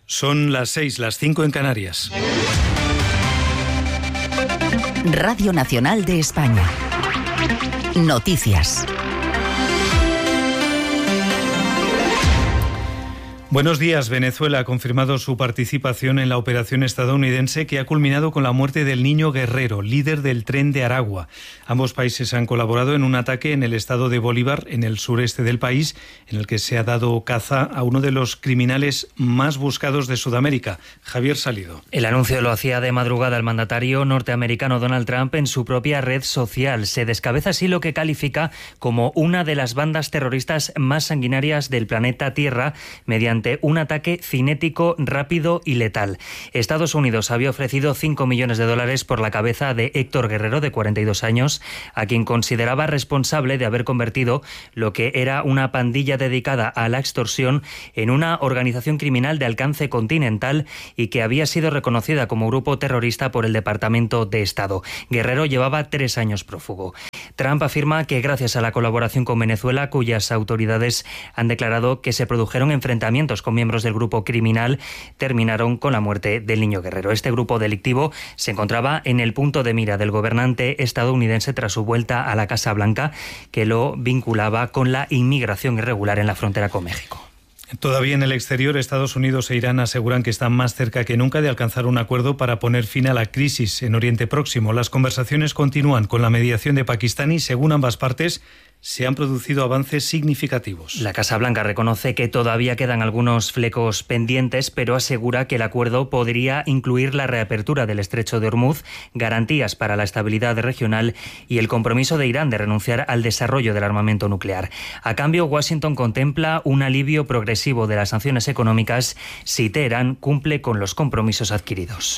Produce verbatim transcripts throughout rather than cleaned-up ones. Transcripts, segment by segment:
Son las seis, las cinco en Canarias. Radio Nacional de España. Noticias. Buenos días. Venezuela ha confirmado su participación en la operación estadounidense que ha culminado con la muerte del niño Guerrero, líder del Tren de Aragua. Ambos países han colaborado en un ataque en el estado de Bolívar, en el sureste del país, en el que se ha dado caza a uno de los criminales más buscados de Sudamérica, Javier Salido. El anuncio lo hacía de madrugada el mandatario norteamericano Donald Trump en su propia red social. Se descabeza así lo que califica como una de las bandas terroristas más sanguinarias del planeta Tierra, mediante un ataque cinético, rápido y letal. Estados Unidos había ofrecido cinco millones de dólares por la cabeza de Héctor Guerrero, de cuarenta y dos años, a quien consideraba responsable de haber convertido lo que era una pandilla dedicada a la extorsión en una organización criminal de alcance continental y que había sido reconocida como grupo terrorista por el Departamento de Estado. Guerrero llevaba tres años prófugo. Trump afirma que gracias a la colaboración con Venezuela, cuyas autoridades han declarado que se produjeron enfrentamientos con miembros del grupo criminal, terminaron con la muerte del niño Guerrero. Este grupo delictivo se encontraba en el punto de mira del gobernante estadounidense tras su vuelta a la Casa Blanca, que lo vinculaba con la inmigración irregular en la frontera con México. Todavía en el exterior, Estados Unidos e Irán aseguran que están más cerca que nunca de alcanzar un acuerdo para poner fin a la crisis en Oriente Próximo. Las conversaciones continúan con la mediación de Pakistán y, según ambas partes, se han producido avances significativos. La Casa Blanca reconoce que todavía quedan algunos flecos pendientes, pero asegura que el acuerdo podría incluir la reapertura del estrecho de Hormuz, garantías para la estabilidad regional y el compromiso de Irán de renunciar al desarrollo del armamento nuclear. A cambio, Washington contempla un alivio progresivo de las sanciones económicas si Teherán cumple con los compromisos adquiridos.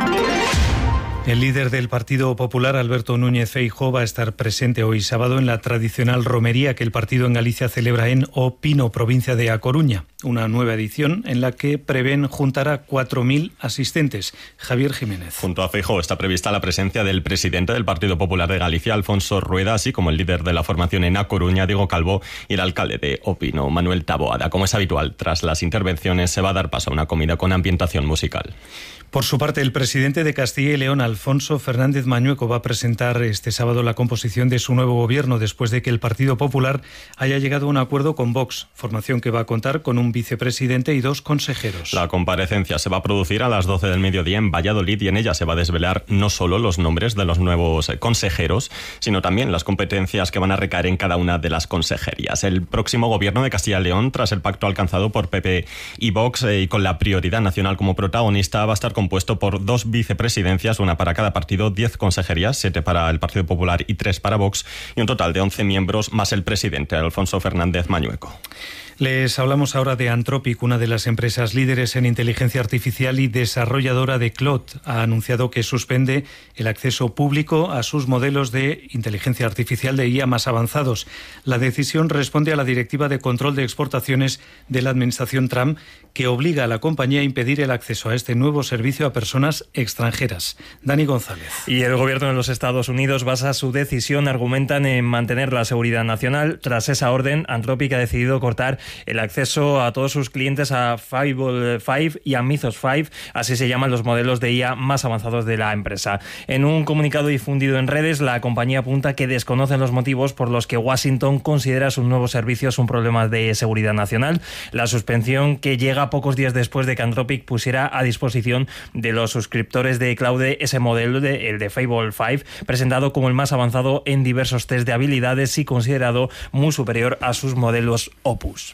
El líder del Partido Popular, Alberto Núñez Feijóo, va a estar presente hoy sábado en la tradicional romería que el partido en Galicia celebra en O Pino, provincia de A Coruña. Una nueva edición en la que prevén juntar a cuatro mil asistentes. Javier Jiménez. Junto a Feijóo está prevista la presencia del presidente del Partido Popular de Galicia, Alfonso Rueda, así como el líder de la formación en A Coruña, Diego Calvo, y el alcalde de O Pino, Manuel Taboada. Como es habitual, tras las intervenciones se va a dar paso a una comida con ambientación musical. Por su parte, el presidente de Castilla y León, Alfonso Fernández Mañueco, va a presentar este sábado la composición de su nuevo gobierno después de que el Partido Popular haya llegado a un acuerdo con Vox, formación que va a contar con un vicepresidente y dos consejeros. La comparecencia se va a producir a las doce del mediodía en Valladolid y en ella se va a desvelar no solo los nombres de los nuevos consejeros, sino también las competencias que van a recaer en cada una de las consejerías. El próximo gobierno de Castilla y León, tras el pacto alcanzado por P P y Vox y con la prioridad nacional como protagonista, va a estar compuesto por dos vicepresidencias, una para cada partido, diez consejerías, siete para el Partido Popular y tres para Vox, y un total de once miembros más el presidente, Alfonso Fernández Mañueco. Les hablamos ahora de Anthropic, una de las empresas líderes en inteligencia artificial y desarrolladora de Claude. Ha anunciado que suspende el acceso público a sus modelos de inteligencia artificial de I A más avanzados. La decisión responde a la Directiva de Control de Exportaciones de la Administración Trump, que obliga a la compañía a impedir el acceso a este nuevo servicio a personas extranjeras. Dani González. Y el gobierno de los Estados Unidos basa su decisión, argumentan, en mantener la seguridad nacional. Tras esa orden, Anthropic ha decidido cortar el acceso a todos sus clientes a Fable cinco y a Mythos cinco, así se llaman los modelos de I A más avanzados de la empresa. En un comunicado difundido en redes, la compañía apunta que desconocen los motivos por los que Washington considera sus nuevos servicios un problema de seguridad nacional. La suspensión, que llega pocos días después de que Anthropic pusiera a disposición de los suscriptores de Claude ese modelo, de, el de Fable cinco, presentado como el más avanzado en diversos test de habilidades y considerado muy superior a sus modelos Opus.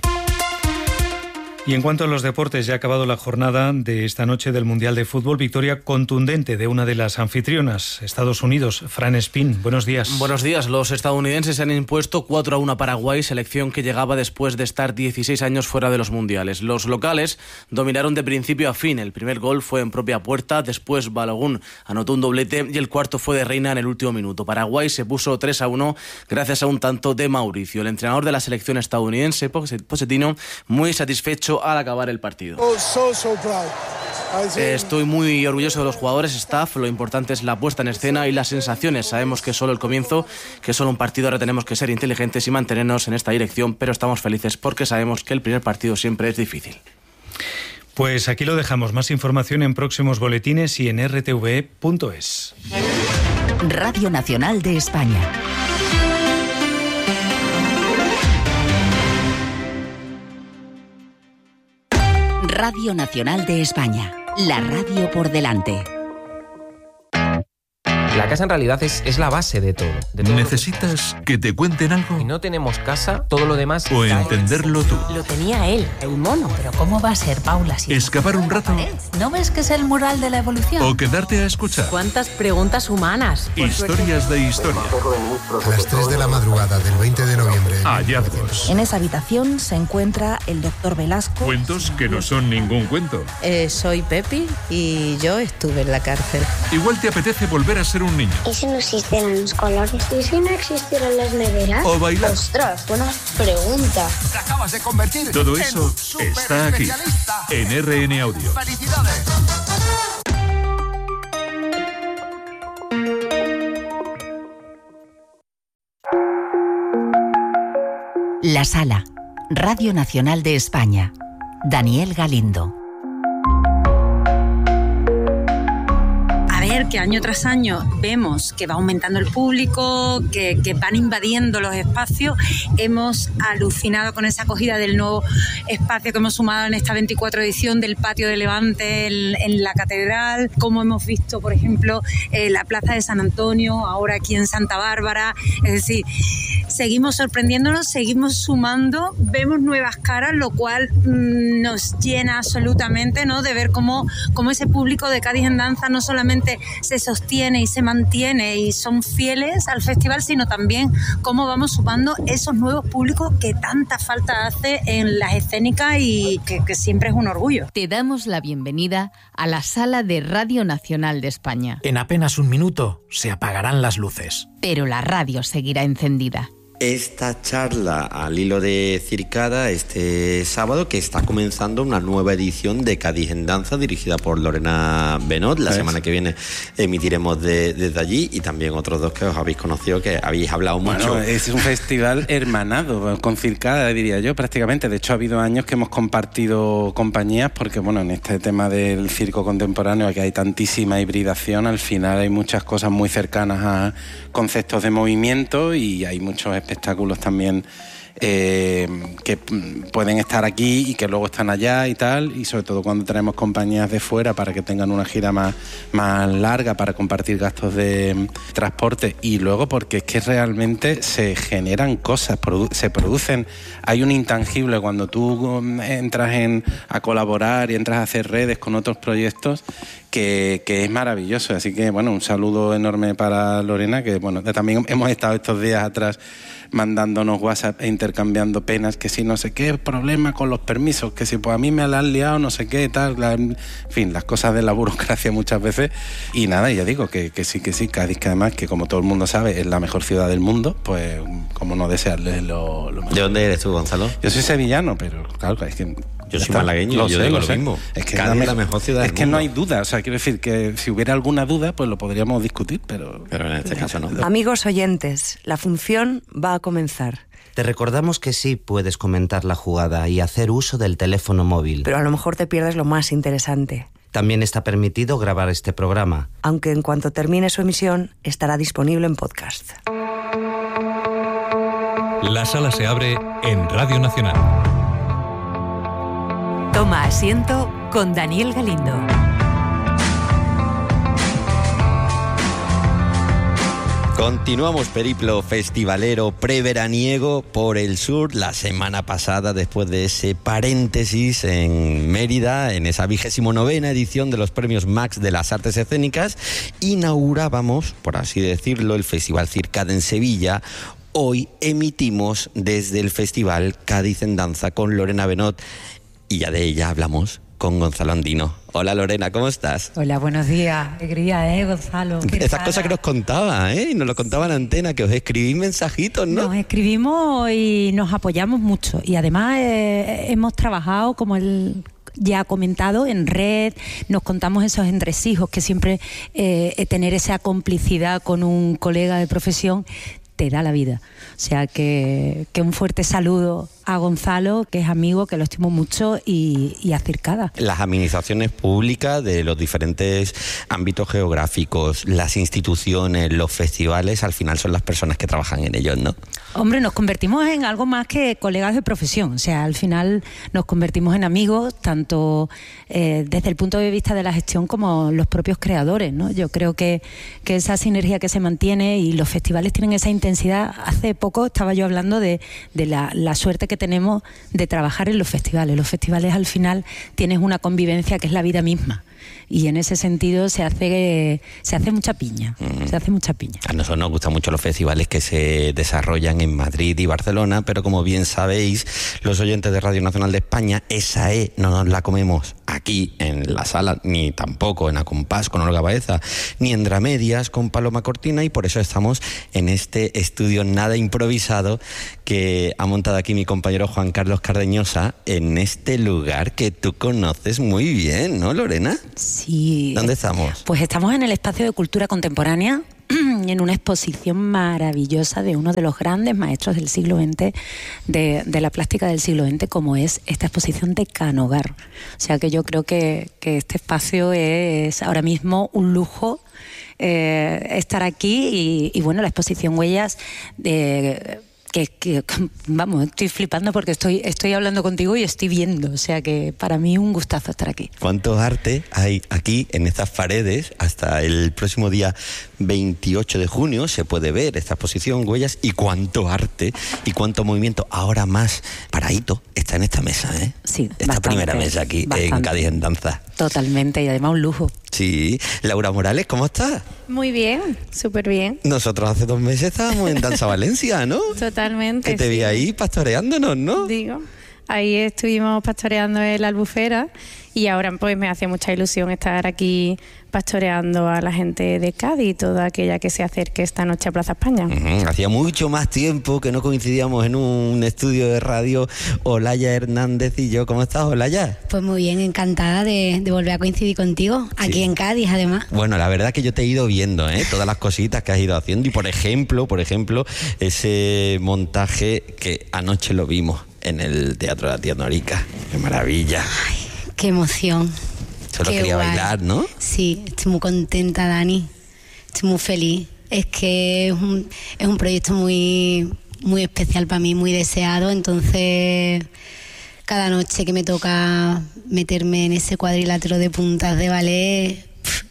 Y en cuanto a los deportes, ya ha acabado la jornada de esta noche del Mundial de Fútbol. Victoria contundente de una de las anfitrionas, Estados Unidos. Fran Espín, buenos días. Buenos días. Los estadounidenses han impuesto cuatro a uno a Paraguay, selección que llegaba después de estar dieciséis años fuera de los mundiales. Los locales dominaron de principio a fin. El primer gol fue en propia puerta, después Balogun anotó un doblete y el cuarto fue de Reina en el último minuto. Paraguay se puso tres a uno gracias a un tanto de Mauricio. El entrenador de la selección estadounidense, Pochettino, muy satisfecho al acabar el partido. Oh, so, so proud. Estoy muy orgulloso de los jugadores, staff, lo importante es la puesta en escena y las sensaciones. Sabemos que es solo el comienzo, que es solo un partido, ahora tenemos que ser inteligentes y mantenernos en esta dirección, pero estamos felices porque sabemos que el primer partido siempre es difícil. Pues aquí lo dejamos. Más información en próximos boletines y en r t v punto es. Radio Nacional de España. Radio Nacional de España. La radio por delante. La casa en realidad es, es la base de todo. De todo ¿Necesitas que te cuenten algo? Si no tenemos casa, todo lo demás... O entenderlo tú. Lo tenía él, el mono. Pero ¿cómo va a ser, Paula? Si ¿Escapar un rato? ¿No ves que es el mural de la evolución? ¿O quedarte a escuchar? ¿Cuántas preguntas humanas? Historias de historia. A las tres de la madrugada del veinte de noviembre. Hallazgos. En esa habitación se encuentra el doctor Velasco. Cuentos que no son ningún cuento. Eh, soy Pepi y yo estuve en la cárcel. Igual te apetece volver a ser un niño. ¿Y si no existieran los colores? ¿Y si no existieran las neveras? O bailar. ¡Ostras, buena pregunta! Te acabas de convertir. Todo eso está aquí, en R N Audio. ¡Felicidades! La Sala. Radio Nacional de España. Daniel Galindo. Que año tras año vemos que va aumentando el público, que, que van invadiendo los espacios. Hemos alucinado con esa acogida del nuevo espacio que hemos sumado en esta veinticuatro edición del Patio de Levante en, en la Catedral, como hemos visto, por ejemplo, eh, la Plaza de San Antonio, ahora aquí en Santa Bárbara. Es decir, seguimos sorprendiéndonos, seguimos sumando, vemos nuevas caras, lo cual mmm, nos llena absolutamente, ¿no?, de ver cómo, cómo ese público de Cádiz en Danza no solamente se sostiene y se mantiene y son fieles al festival, sino también cómo vamos sumando esos nuevos públicos que tanta falta hace en las escénicas y que, que siempre es un orgullo. Te damos la bienvenida a la sala de Radio Nacional de España. En apenas un minuto se apagarán las luces. Pero la radio seguirá encendida. Esta charla al hilo de Circada este sábado, que está comenzando una nueva edición de Cádiz en Danza dirigida por Lorena Benot. La semana que viene emitiremos de, desde allí, y también otros dos que os habéis conocido, que habéis hablado mucho. Bueno, es un festival hermanado con Circada, diría yo, prácticamente. De hecho, ha habido años que hemos compartido compañías porque, bueno, en este tema del circo contemporáneo, que hay tantísima hibridación, al final hay muchas cosas muy cercanas a conceptos de movimiento y hay muchos espectáculos también eh, que pueden estar aquí y que luego están allá y tal, y sobre todo cuando tenemos compañías de fuera para que tengan una gira más, más larga, para compartir gastos de transporte, y luego porque es que realmente se generan cosas, produ- se producen, hay un intangible cuando tú entras en, a colaborar y entras a hacer redes con otros proyectos que, que es maravilloso. Así que bueno, un saludo enorme para Lorena, que bueno, también hemos estado estos días atrás mandándonos WhatsApp e intercambiando penas, que si no sé qué problema con los permisos, que si pues a mí me la han liado, no sé qué, tal, la, en fin, las cosas de la burocracia muchas veces. Y nada, ya digo que, que sí, que sí, Cádiz, que además, que como todo el mundo sabe, es la mejor ciudad del mundo, pues como no desearles lo, lo mejor. ¿De dónde eres tú, Gonzalo? Yo soy sevillano, pero claro, es que... Yo soy malagueño, yo digo lo mismo. Es que Cádiz es la mejor ciudad del mundo. Es que no hay duda, o sea, quiero decir que si hubiera alguna duda, pues lo podríamos discutir, pero... Pero en este caso no. Amigos oyentes, la función va a comenzar. Te recordamos que sí puedes comentar la jugada y hacer uso del teléfono móvil. Pero a lo mejor te pierdes lo más interesante. También está permitido grabar este programa. Aunque en cuanto termine su emisión, estará disponible en podcast. La sala se abre en Radio Nacional. Toma asiento con Daniel Galindo. Continuamos periplo festivalero preveraniego por el sur. La semana pasada, después de ese paréntesis en Mérida, en esa vigésimo novena edición de los premios Max de las Artes Escénicas, inaugurábamos, por así decirlo, el Festival Circada en Sevilla. Hoy emitimos desde el Festival Cádiz en Danza con Lorena Benot, y ya de ella hablamos con Gonzalo Andino. Hola Lorena, ¿cómo estás? Hola, buenos días. Alegría, ¿eh, Gonzalo? Esas cosas que nos contaba, ¿eh? Nos lo contaba en antena, que os escribís mensajitos, ¿no? Nos escribimos y nos apoyamos mucho. Y además eh, hemos trabajado, como el... ya comentado, en red, nos contamos esos entresijos, que siempre eh, tener esa complicidad con un colega de profesión te da la vida. O sea que, que un fuerte saludo a Gonzalo, que es amigo, que lo estimo mucho, y, y a Circada. Las administraciones públicas de los diferentes ámbitos geográficos, las instituciones, los festivales, al final son las personas que trabajan en ellos, ¿no? Hombre, nos convertimos en algo más que colegas de profesión. O sea, al final nos convertimos en amigos, tanto eh, desde el punto de vista de la gestión como los propios creadores, ¿no? Yo creo que, que esa sinergia que se mantiene, y los festivales tienen esa intensidad. Hace poco estaba yo hablando de, de la, la suerte que tenemos de trabajar en los festivales. Los festivales al final tienes una convivencia que es la vida misma. Y en ese sentido se hace se hace mucha piña, mm. se hace mucha piña. A nosotros nos gustan mucho los festivales que se desarrollan en Madrid y Barcelona, pero como bien sabéis, los oyentes de Radio Nacional de España, esa E no nos la comemos aquí en la sala, ni tampoco en Acompás con Olga Baeza, ni en Dramedias con Paloma Cortina, y por eso estamos en este estudio nada improvisado que ha montado aquí mi compañero Juan Carlos Cardeñosa, en este lugar que tú conoces muy bien, ¿no, Lorena? Sí. ¿Dónde estamos? Pues estamos en el Espacio de Cultura Contemporánea, en una exposición maravillosa de uno de los grandes maestros del siglo veinte, de, de la plástica del siglo veinte, como es esta exposición de Canogar. O sea que yo creo que, que este espacio es ahora mismo un lujo eh, estar aquí, y, y bueno, la exposición Huellas de... Que, que, vamos, estoy flipando porque estoy, estoy hablando contigo y estoy viendo, o sea que para mí un gustazo estar aquí. ¿Cuánto arte hay aquí en estas paredes? Hasta el próximo día veintiocho de junio se puede ver esta exposición Huellas, y cuánto arte y cuánto movimiento, ahora más paradito, está en esta mesa, ¿eh? Sí, esta bastante, primera mesa aquí bastante. En Cádiz en Danza. Totalmente, y además un lujo. Sí. Laura Morales, ¿cómo estás? Muy bien, súper bien. Nosotros hace dos meses estábamos en Danza Valencia, ¿no? Totalmente. Que te sí. vi ahí pastoreándonos, ¿no? Digo, ahí estuvimos pastoreando en la Albufera, y ahora pues me hace mucha ilusión estar aquí pastoreando a la gente de Cádiz, toda aquella que se acerque esta noche a Plaza España. Uh-huh. Hacía mucho más tiempo que no coincidíamos en un estudio de radio, Olaya Hernández y yo. ¿Cómo estás, Olaya? Pues muy bien, encantada de, de volver a coincidir contigo, aquí sí. en Cádiz, además. Bueno, la verdad que yo te he ido viendo, ¿eh? Todas las cositas que has ido haciendo, y por ejemplo, por ejemplo, ese montaje que anoche lo vimos en el Teatro de la Tía Norica. ¡Qué maravilla! Ay, qué emoción. Solo Qué quería guay. bailar, ¿no? Sí, estoy muy contenta, Dani. Estoy muy feliz. Es que es un, es un proyecto muy, muy especial para mí, muy deseado. Entonces, cada noche que me toca meterme en ese cuadrilátero de puntas de ballet...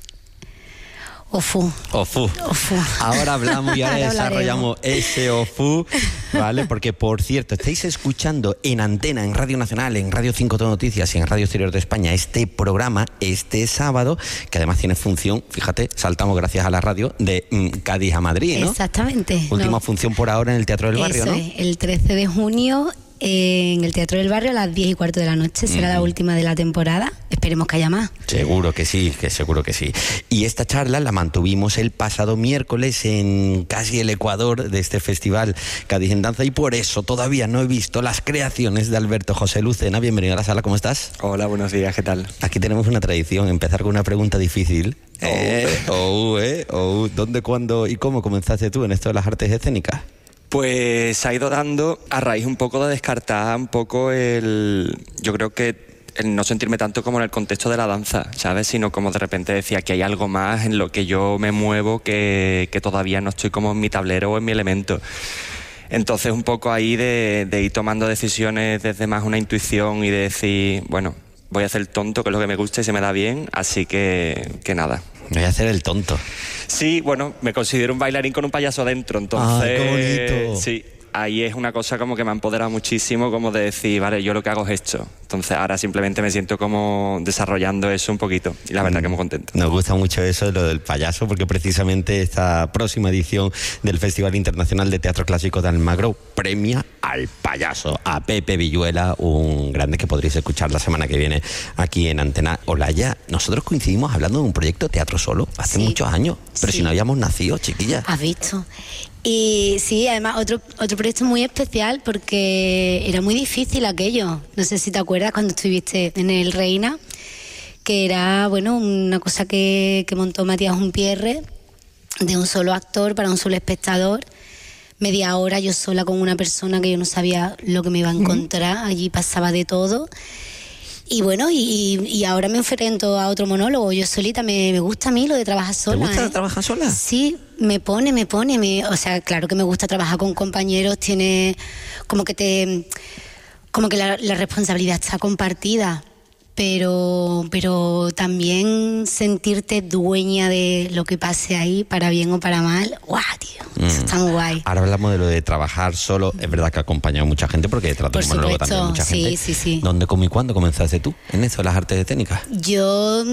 Ofu. Ofu. Ofu. Ahora hablamos y ahora, ahora desarrollamos ese Ofu, ¿vale? Porque, por cierto, estáis escuchando en antena, en Radio Nacional, en Radio cinco Todo Noticias y en Radio Exterior de España este programa este sábado, que además tiene función, fíjate, saltamos gracias a la radio, de mm, Cádiz a Madrid, ¿no? Exactamente. Última no. función por ahora en el Teatro del Barrio, Eso ¿no? Es, el trece de junio... en el Teatro del Barrio a las diez y cuarto de la noche, será mm. la última de la temporada, esperemos que haya más. Seguro que sí, que seguro que sí. Y esta charla la mantuvimos el pasado miércoles en casi el ecuador de este festival Cádiz en Danza, y por eso todavía no he visto las creaciones de Alberto José Lucena. Bienvenido a la sala, ¿cómo estás? Hola, buenos días, ¿qué tal? Aquí tenemos una tradición, empezar con una pregunta difícil. Oh, eh, oh, eh, oh, ¿dónde, cuándo y cómo comenzaste tú en esto de las artes escénicas? Pues se ha ido dando a raíz un poco de descartar un poco el... Yo creo que el no sentirme tanto como en el contexto de la danza, ¿sabes? Sino como de repente decía que hay algo más en lo que yo me muevo, que, que todavía no estoy como en mi tablero o en mi elemento. Entonces un poco ahí de, de ir tomando decisiones desde más una intuición y de decir, bueno, voy a hacer el tonto, que es lo que me gusta y se me da bien, así que, que nada. Voy a hacer el tonto. Sí, bueno, me considero un bailarín con un payaso adentro, entonces... ¡Ay, qué bonito! Sí, ahí es una cosa como que me ha empoderado muchísimo, como de decir, vale, yo lo que hago es esto. Entonces ahora simplemente me siento como desarrollando eso un poquito, y la verdad mm. que muy contento. Nos gusta mucho eso, lo del payaso, porque precisamente esta próxima edición del Festival Internacional de Teatro Clásico de Almagro premia al payaso, a Pepe Villuela, un grande que podréis escuchar la semana que viene aquí en Antena. Olaya, nosotros coincidimos hablando de un proyecto Teatro Solo hace sí. muchos años, pero sí. si no habíamos nacido, chiquilla. Has visto. Y sí, además otro, otro proyecto muy especial porque era muy difícil aquello. No sé si te acuerdas cuando estuviste en el Reina, que era, bueno, una cosa que, que montó Matías Unpierre, de un solo actor para un solo espectador, media hora yo sola con una persona que yo no sabía lo que me iba a encontrar, uh-huh. allí pasaba de todo. Y bueno, y, y ahora me enfrento a otro monólogo, yo solita, me, me gusta a mí lo de trabajar sola. ¿Te gusta ¿eh? trabajar sola? Sí, me pone, me pone, me, o sea, claro que me gusta trabajar con compañeros, tiene como que te, como que la, la responsabilidad está compartida, pero, pero también sentirte dueña de lo que pase ahí, para bien o para mal, guau, tío, mm. eso está muy guay. Ahora hablamos de lo de trabajar solo, es verdad que ha acompañado a mucha gente, porque detrás del monólogo también mucha sí, gente. Sí, sí. ¿Dónde, cómo y cuándo comenzaste tú en eso, las artes escénicas? Yo,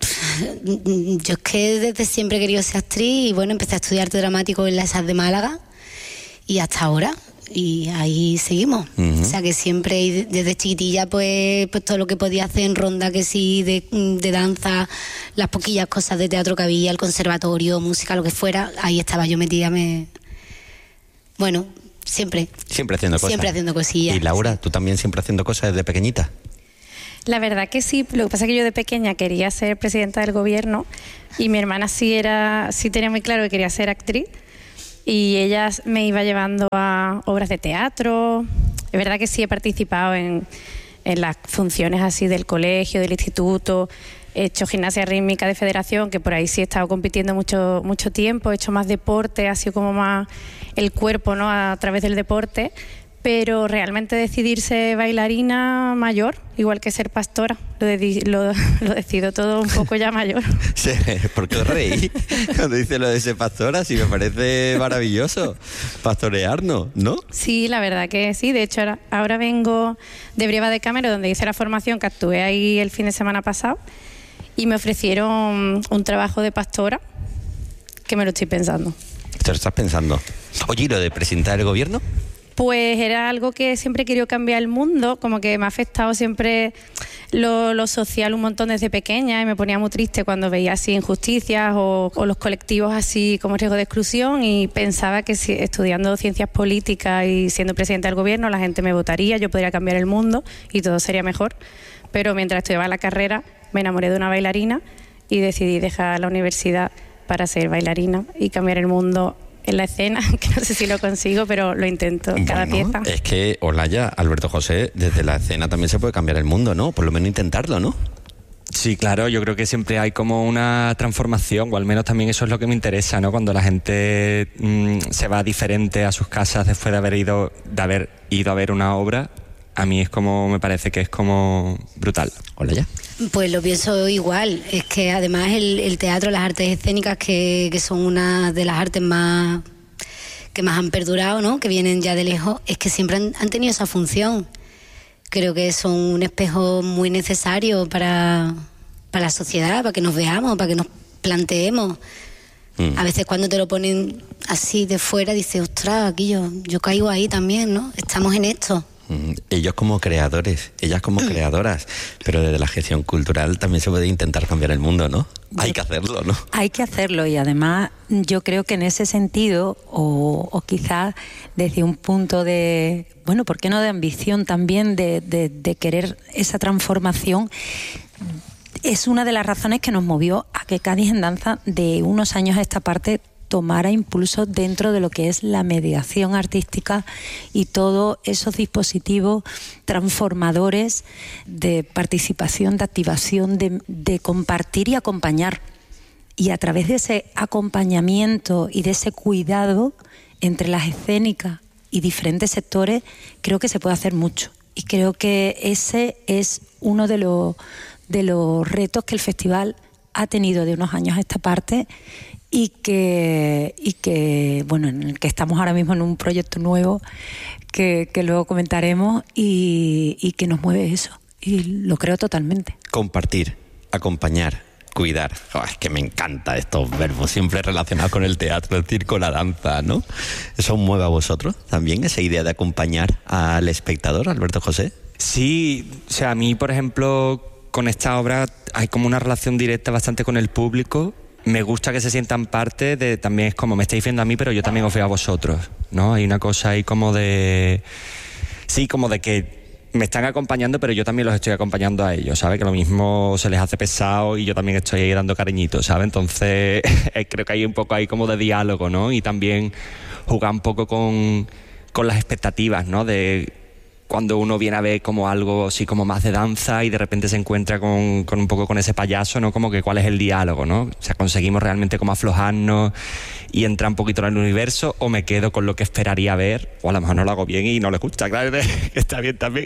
yo es que desde siempre he querido ser actriz y bueno, empecé a estudiar arte dramático en la E S A D de Málaga y hasta ahora. Y ahí seguimos. Uh-huh. O sea que siempre, desde chiquitilla, pues, pues todo lo que podía hacer en ronda, que sí, de, de danza, las poquillas cosas de teatro que había, el conservatorio, música, lo que fuera, ahí estaba yo metida, me... Bueno, siempre. Siempre haciendo cosas. Siempre haciendo cosillas. Y Laura, ¿tú también siempre haciendo cosas desde pequeñita? La verdad que sí, lo que pasa es que yo de pequeña quería ser presidenta del gobierno y mi hermana sí, era, sí tenía muy claro que quería ser actriz. Y ella me iba llevando a obras de teatro. Es verdad que sí he participado en, en las funciones así del colegio, del instituto. He hecho gimnasia rítmica de federación, que por ahí sí he estado compitiendo mucho, mucho tiempo. He hecho más deporte, ha sido como más el cuerpo, ¿no?, a través del deporte. Pero realmente decidirse bailarina mayor, igual que ser pastora, lo, de, lo, lo decido todo un poco ya mayor. Sí, ¿por qué os reí cuando dice lo de ser pastora? Sí, me parece maravilloso pastorearnos, ¿no? Sí, la verdad que sí. De hecho, ahora, ahora vengo de Brieva de Camero, donde hice la formación, que actué ahí el fin de semana pasado, y me ofrecieron un trabajo de pastora, que me lo estoy pensando. ¿Te lo estás pensando? Oye, ¿y lo de presentar el gobierno? Pues era algo que siempre he querido cambiar el mundo, como que me ha afectado siempre lo, lo social un montón desde pequeña y me ponía muy triste cuando veía así injusticias o, o los colectivos así como riesgo de exclusión, y pensaba que si, estudiando ciencias políticas y siendo presidenta del gobierno, la gente me votaría, yo podría cambiar el mundo y todo sería mejor. Pero mientras estudiaba la carrera me enamoré de una bailarina y decidí dejar la universidad para ser bailarina y cambiar el mundo en la escena, que no sé si lo consigo, pero lo intento cada bueno, pieza. Es que, Olaya, Alberto José, desde la escena también se puede cambiar el mundo, ¿no? Por lo menos intentarlo, ¿no? Sí, claro, yo creo que siempre hay como una transformación, o al menos también eso es lo que me interesa, ¿no? Cuando la gente mmm, se va diferente a sus casas después de haber ido, de haber ido a ver una obra, a mí es como, me parece que es como brutal. Olaya. Pues lo pienso igual, es que además el, el teatro, las artes escénicas, que, que son una de las artes más que más han perdurado, ¿no?, que vienen ya de lejos, es que siempre han, han tenido esa función. Creo que son un espejo muy necesario para, para la sociedad, para que nos veamos, para que nos planteemos. Mm. A veces cuando te lo ponen así de fuera dices, ostras, aquí yo, yo caigo ahí también, ¿no? Estamos en esto. Ellos como creadores, ellas como creadoras, pero desde la gestión cultural también se puede intentar cambiar el mundo, ¿no? Hay que hacerlo, ¿no? Hay que hacerlo, y además yo creo que en ese sentido, o, o quizás desde un punto de, bueno, ¿por qué no de ambición también, de, de, de querer esa transformación? Es una de las razones que nos movió a que Cádiz en Danza de unos años a esta parte tomara impulso dentro de lo que es la mediación artística y todos esos dispositivos transformadores de participación, de activación, de, de compartir y acompañar. Y a través de ese acompañamiento y de ese cuidado entre las escénicas y diferentes sectores, creo que se puede hacer mucho. Y creo que ese es uno de los, de los retos que el festival ha tenido de unos años a esta parte, y que, y que bueno, en el que estamos ahora mismo en un proyecto nuevo que, que luego comentaremos, y, y que nos mueve eso, y lo creo totalmente. Compartir, acompañar, cuidar. Oh, es que me encantan estos verbos siempre relacionados con el teatro, el circo, la danza, ¿no? ¿Eso os mueve a vosotros también, esa idea de acompañar al espectador, Alberto José? Sí, o sea, a mí, por ejemplo, con esta obra hay como una relación directa bastante con el público. Me gusta que se sientan parte de, también es como me estáis viendo a mí, pero yo también os veo a vosotros, ¿no? Hay una cosa ahí como de, sí, como de que me están acompañando, pero yo también los estoy acompañando a ellos, ¿sabes? Que lo mismo se les hace pesado y yo también estoy ahí dando cariñitos, ¿sabes? Entonces creo que hay un poco ahí como de diálogo, ¿no? Y también jugar un poco con, con las expectativas, ¿no? De cuando uno viene a ver como algo así como más de danza y de repente se encuentra con, con un poco con ese payaso, ¿no? Como que cuál es el diálogo, ¿no? O sea, conseguimos realmente como aflojarnos y entrar un poquito en el universo, o me quedo con lo que esperaría ver, o a lo mejor no lo hago bien y no lo gusta, claro, que está bien también.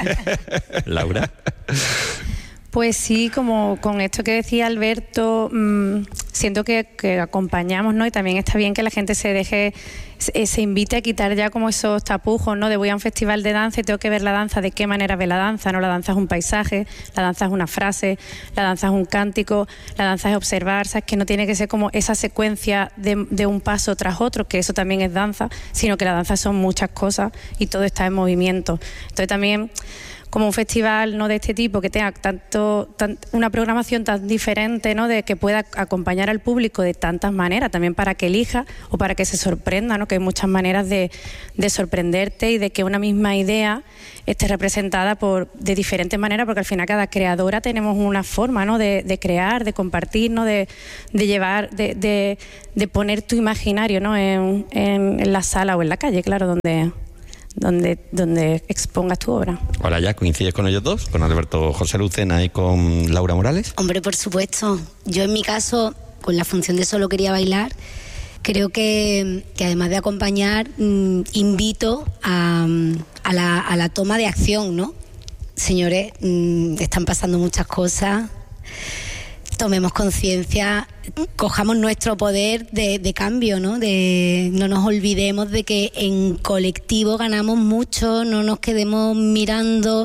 Laura. Pues sí, como con esto que decía Alberto, mmm, siento que, que acompañamos, ¿no? Y también está bien que la gente se deje, se, se invite a quitar ya como esos tapujos, ¿no? De voy a un festival de danza y tengo que ver la danza, ¿de qué manera ve la danza? ¿No? La danza es un paisaje, la danza es una frase, la danza es un cántico, la danza es observar, ¿sabes? Que no tiene que ser como esa secuencia de, de un paso tras otro, que eso también es danza, sino que la danza son muchas cosas y todo está en movimiento. Entonces también, como un festival, ¿no?, de este tipo, que tenga tanto tan, una programación tan diferente, ¿no?, de que pueda acompañar al público de tantas maneras, también para que elija o para que se sorprenda, ¿no?, que hay muchas maneras de, de sorprenderte y de que una misma idea esté representada por de diferentes maneras, porque al final cada creadora tenemos una forma, ¿no?, de, de crear, de compartir, ¿no?, de, de llevar, de, de, de poner tu imaginario, ¿no?, en, en, en la sala o en la calle, claro, donde... Donde, donde expongas tu obra. Hola, ya coincides con ellos dos, con Alberto José Lucena y con Laura Morales. Hombre, por supuesto. Yo en mi caso, con la función de Solo quería bailar, creo que, que además de acompañar, mmm, invito a, a, la, a la toma de acción, ¿no? Señores, mmm, están pasando muchas cosas. Tomemos conciencia, cojamos nuestro poder de, de cambio, ¿no? De, no nos olvidemos de que en colectivo ganamos mucho, no nos quedemos mirando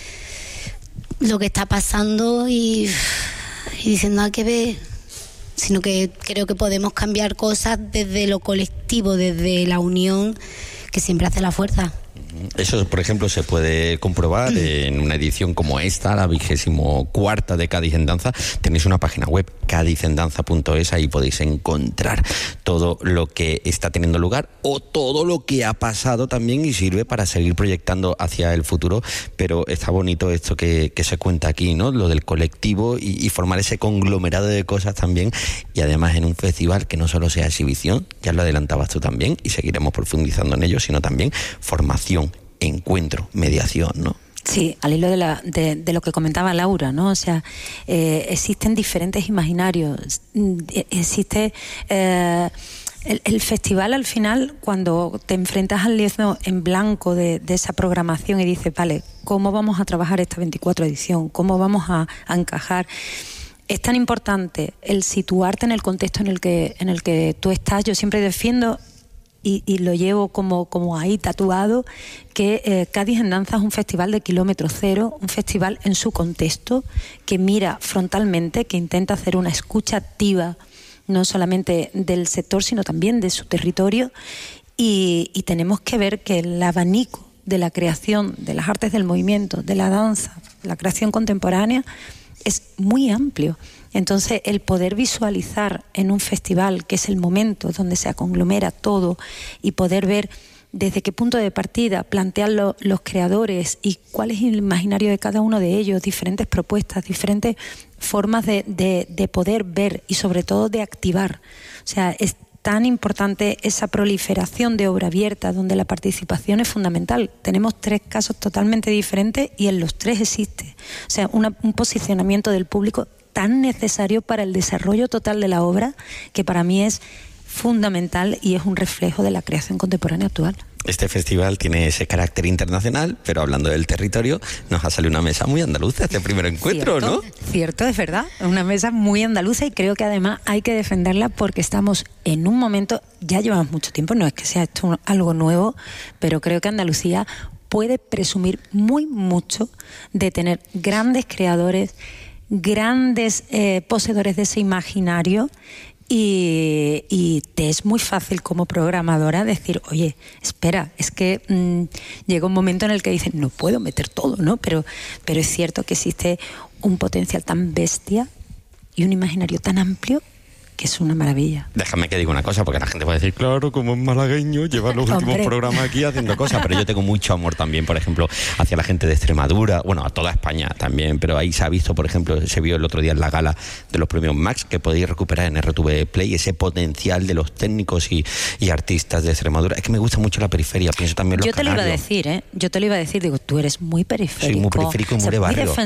lo que está pasando y, y diciendo, hay que ver, sino que creo que podemos cambiar cosas desde lo colectivo, desde la unión, que siempre hace la fuerza. Eso, por ejemplo, se puede comprobar en una edición como esta, la vigésimo cuarta de Cádiz en Danza. Tenéis una página web, cádiz en danza punto es, ahí podéis encontrar todo lo que está teniendo lugar o todo lo que ha pasado también, y sirve para seguir proyectando hacia el futuro. Pero está bonito esto que, que se cuenta aquí, ¿no? Lo del colectivo y, y formar ese conglomerado de cosas también, y además en un festival que no solo sea exhibición, ya lo adelantabas tú también, y seguiremos profundizando en ello, sino también formación, encuentro, mediación, ¿no? Sí, al hilo de, la, de, de lo que comentaba Laura, ¿no? O sea, eh, existen diferentes imaginarios, existe... Eh, el, el festival, al final, cuando te enfrentas al lienzo en blanco de, de esa programación y dices, vale, ¿cómo vamos a trabajar esta veinticuatro edición? ¿Cómo vamos a, a encajar? Es tan importante el situarte en el contexto en el que, en el que tú estás. Yo siempre defiendo... Y, y lo llevo como, como ahí tatuado, que eh, Cádiz en Danza es un festival de kilómetro cero, un festival en su contexto, que mira frontalmente, que intenta hacer una escucha activa, no solamente del sector, sino también de su territorio, y, y tenemos que ver que el abanico de la creación, de las artes del movimiento, de la danza, la creación contemporánea, es muy amplio. Entonces, el poder visualizar en un festival, que es el momento donde se conglomera todo, y poder ver desde qué punto de partida plantean lo, los creadores y cuál es el imaginario de cada uno de ellos, diferentes propuestas, diferentes formas de, de, de poder ver y sobre todo de activar. O sea, es tan importante esa proliferación de obra abierta donde la participación es fundamental. Tenemos tres casos totalmente diferentes y en los tres existe. O sea, una, un posicionamiento del público tan necesario para el desarrollo total de la obra, que para mí es fundamental y es un reflejo de la creación contemporánea actual. Este festival tiene ese carácter internacional, pero hablando del territorio, nos ha salido una mesa muy andaluza este primer encuentro, ¿cierto? ¿no? Cierto, es verdad, una mesa muy andaluza, y creo que además hay que defenderla porque estamos en un momento, ya llevamos mucho tiempo, no es que sea esto algo nuevo, pero creo que Andalucía puede presumir muy mucho de tener grandes creadores, grandes eh, poseedores de ese imaginario, y, y te es muy fácil como programadora decir, oye, espera, es que mmm, llega un momento en el que dices, no puedo meter todo, ¿no? Pero, pero es cierto que existe un potencial tan bestia y un imaginario tan amplio que es una maravilla. Déjame que diga una cosa, porque la gente puede decir, claro, como es malagueño, lleva los últimos Hombre. programas aquí haciendo cosas, pero yo tengo mucho amor también, por ejemplo, hacia la gente de Extremadura, bueno, a toda España también, pero ahí se ha visto, por ejemplo, se vio el otro día en la gala de los premios Max, que podéis recuperar en R T V Play, ese potencial de los técnicos y, y artistas de Extremadura. Es que me gusta mucho la periferia, pienso también en los Yo te lo iba a canarios. decir, ¿eh? Yo te lo iba a decir, digo, tú eres muy periférico. Soy muy periférico y muy O sea, de barrio.